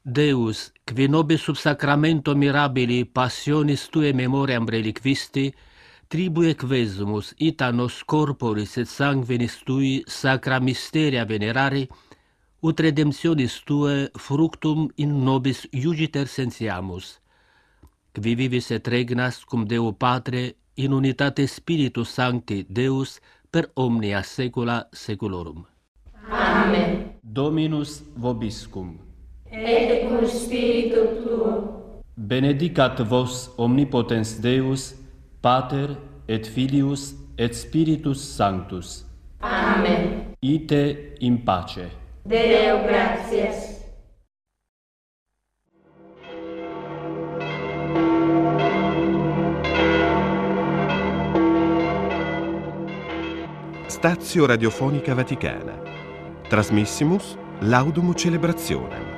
Deus, qui nobis sub sacramento mirabili passionis Tuae memoriam reliquisti, tribue quesumus ita nos corporis et sanguinis Tui sacra mysteria venerari, ut redemptionis Tuae fructum in nobis iugiter sentiamus, qui vivis et regnas cum Deo Patre in unitate Spiritus Sancti Deus per omnia saecula saeculorum. Amen. Dominus vobiscum. Et cum spiritu tuo. Benedicat vos omnipotens Deus, Pater et Filius et Spiritus Sanctus. Amen. Ite in pace. Deo gratias. Stazio Radiofonica Vaticana. Trasmissimus Laudum Celebrationem.